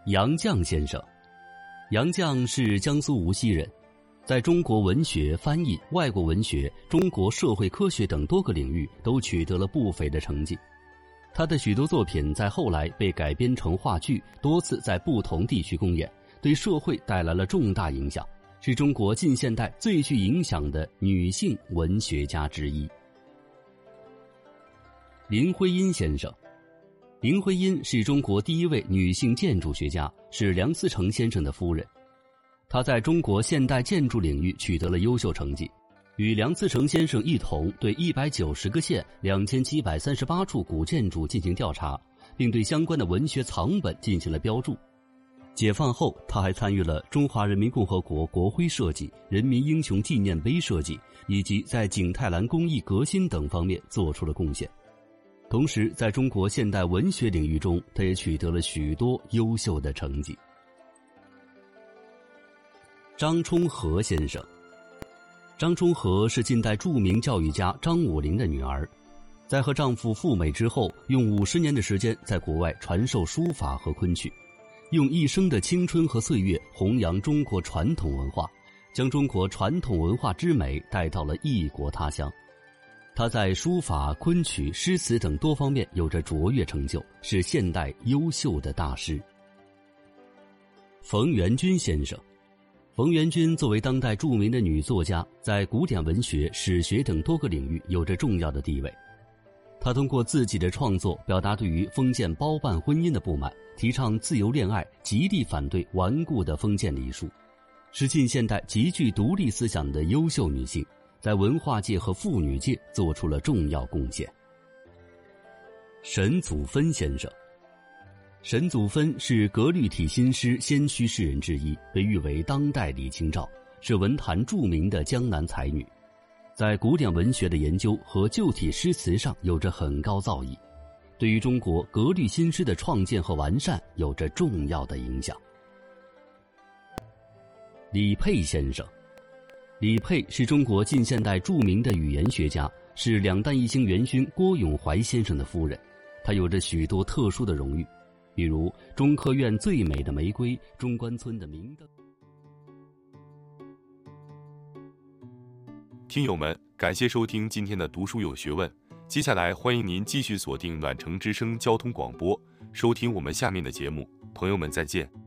杨绛先生。杨绛是江苏无锡人，在中国文学、翻译、外国文学、中国社会科学等多个领域都取得了不菲的成绩。他的许多作品在后来被改编成话剧，多次在不同地区公演，对社会带来了重大影响，是中国近现代最具影响的女性文学家之一。林徽因先生。林徽因是中国第一位女性建筑学家，是梁思成先生的夫人。她在中国现代建筑领域取得了优秀成绩，与梁思成先生一同对190个县2738处古建筑进行调查，并对相关的文学藏本进行了标注。解放后，她还参与了中华人民共和国国徽设计、人民英雄纪念碑设计，以及在景泰蓝工艺革新等方面做出了贡献。同时在中国现代文学领域中，他也取得了许多优秀的成绩。张充和先生。张充和是近代著名教育家张武龄的女儿，在和丈夫赴美之后，用50年的时间在国外传授书法和昆曲，用一生的青春和岁月弘扬中国传统文化，将中国传统文化之美带到了异国他乡。他在书法、昆曲、诗词等多方面有着卓越成就，是现代优秀的大师。冯元君先生。冯元君作为当代著名的女作家，在古典文学、史学等多个领域有着重要的地位。她通过自己的创作表达对于封建包办婚姻的不满，提倡自由恋爱，极力反对顽固的封建礼数，是近现代极具独立思想的优秀女性，在文化界和妇女界做出了重要贡献。沈祖芬先生。沈祖芬是格律体新诗先驱诗人之一，被誉为当代李清照，是文坛著名的江南才女，在古典文学的研究和旧体诗词上有着很高造诣，对于中国格律新诗的创建和完善有着重要的影响。李佩先生。李佩是中国近现代著名的语言学家，是两弹一星元勋郭永怀先生的夫人。她有着许多特殊的荣誉，比如中科院最美的玫瑰、中关村的明灯。 听友们，感谢收听今天的读书有学问，接下来欢迎您继续锁定暖城之声交通广播，收听我们下面的节目。朋友们再见。